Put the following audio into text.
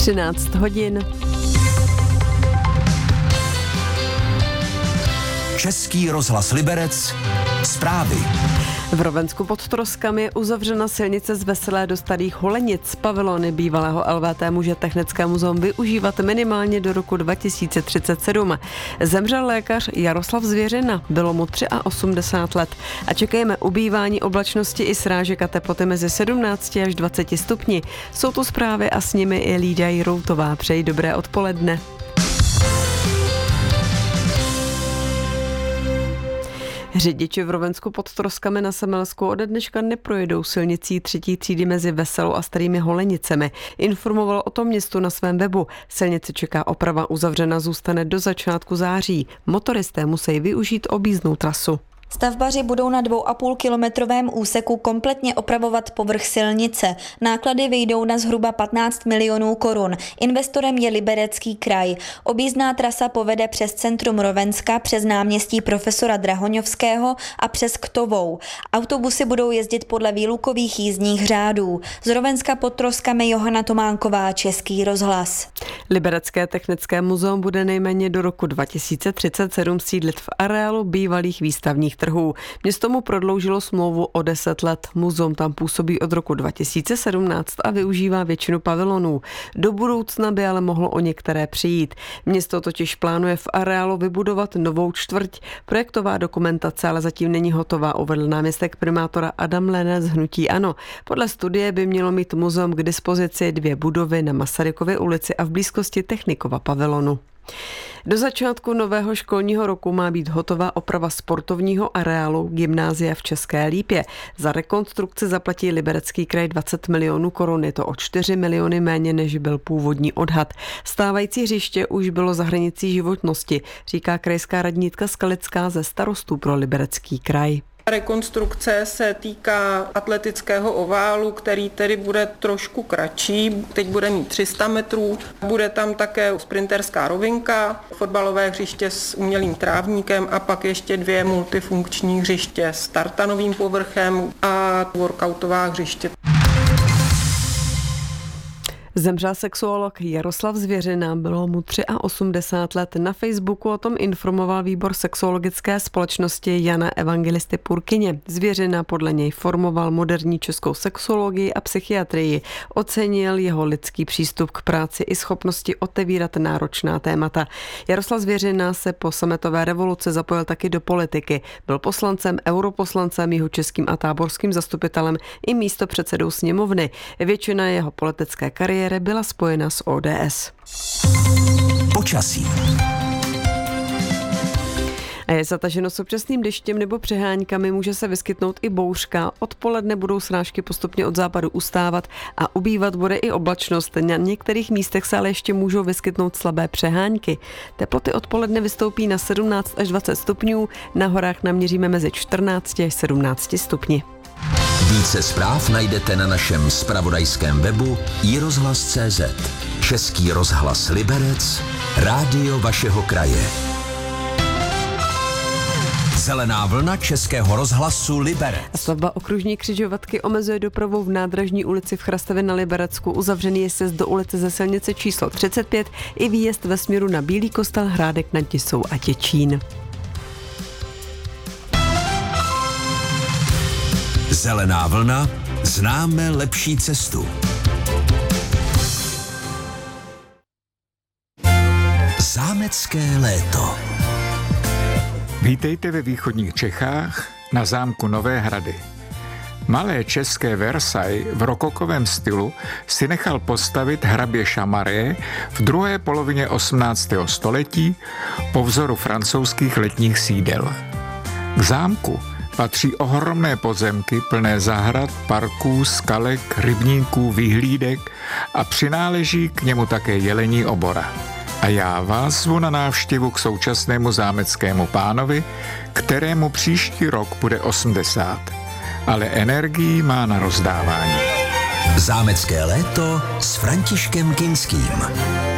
13 hodin. Český rozhlas Liberec. Zprávy. V Rovensku pod Troskami je uzavřena silnice z Veselé do Starých Holenic. Pavilony bývalého LVT může Technické muzeum využívat minimálně do roku 2037. Zemřel lékař Jaroslav Zvěřina, bylo mu 83 let. A čekejme ubývání oblačnosti i srážek a teploty mezi 17 až 20 stupni. Jsou to zprávy a s nimi i Lída Jiroutová. Přeji dobré odpoledne. Řidiči v Rovensku pod Troskami na Semelsku ode dneška neprojedou silnicí 3. třídy mezi Veselou a Starými Holenicemi. Informovalo o tom město na svém webu. Silnice čeká oprava, uzavřena zůstane do začátku září. Motoristé musí využít objízdnou trasu. Stavbaři budou na 2,5-kilometrovém úseku kompletně opravovat povrch silnice. Náklady vyjdou na zhruba 15 milionů korun. Investorem je Liberecký kraj. Objízdná trasa povede přes centrum Rovenska, přes náměstí profesora Drahoňovského a přes Ktovou. Autobusy budou jezdit podle výlukových jízdních řádů. Z Rovenska pod Troskami Johana Tománková, Český rozhlas. Liberecké technické muzeum bude nejméně do roku 2037 sídlit v areálu bývalých výstavních trhů. Město mu prodloužilo smlouvu o 10 let. Muzeum tam působí od roku 2017 a využívá většinu pavilonů. Do budoucna by ale mohlo o některé přijít. Město totiž plánuje v areálu vybudovat novou čtvrť. Projektová dokumentace ale zatím není hotová, uvedl náměstek primátora Adam Lene z hnutí ANO. Podle studie by mělo mít muzeum k dispozici 2 budovy na Masarykově ulici a v blízkosti Technikova pavilonu. Do začátku nového školního roku má být hotová oprava sportovního areálu gymnázia v České Lípě. Za rekonstrukci zaplatí Liberecký kraj 20 milionů korun, je to o 4 miliony méně, než byl původní odhad. Stávající hřiště už bylo za hranicí životnosti, říká krajská radnítka Skalická ze Starostů pro Liberecký kraj. Rekonstrukce se týká atletického oválu, který tedy bude trošku kratší, teď bude mít 300 metrů. Bude tam také sprinterská rovinka, fotbalové hřiště s umělým trávníkem a pak ještě 2 multifunkční hřiště s tartanovým povrchem a workoutová hřiště. Zemřel sexuolog Jaroslav Zvěřina, bylo mu 83 let. Na Facebooku o tom informoval výbor sexuologické společnosti Jana Evangelisty Purkyně. Zvěřina podle něj formoval moderní českou sexuologii a psychiatrii. Ocenil jeho lidský přístup k práci i schopnosti otevírat náročná témata. Jaroslav Zvěřina se po sametové revoluci zapojil taky do politiky. Byl poslancem, europoslancem, jihočeským a táborským zastupitelem i místopředsedou sněmovny. Většina jeho politické kariéry byla spojena s ODS. Počasí. A je zataženo s občasným deštěm nebo přeháňkami, může se vyskytnout i bouřka. Odpoledne budou srážky postupně od západu ustávat a ubývat bude i oblačnost. Na některých místech se ale ještě můžou vyskytnout slabé přehánky. Teploty odpoledne vystoupí na 17 až 20 stupňů, na horách naměříme mezi 14 až 17 stupni. Více zpráv najdete na našem zpravodajském webu iRozhlas.cz. Český rozhlas Liberec, rádio vašeho kraje. Zelená vlna Českého rozhlasu Liberec. Stavba okružní křižovatky omezuje dopravu v Nádražní ulici v Chrastavě na Liberecku. Uzavřený je sjezd do ulice ze silnice číslo 35 i výjezd ve směru na Bílý Kostel, Hrádek nad Tisou a Těčín. Zelená vlna, známe lepší cestu. Zámecké léto. Vítejte ve východních Čechách na zámku Nové Hrady. Malé české Versailles v rokokovém stylu si nechal postavit hrabě Chamaré v druhé polovině 18. století po vzoru francouzských letních sídel. K zámku patří ohromné pozemky plné zahrad, parků, skalek, rybníků, vyhlídek a přináleží k němu také jelení obora. A já vás zvu na návštěvu k současnému zámeckému pánovi, kterému příští rok bude 80. Ale energii má na rozdávání. Zámecké léto s Františkem Kinským.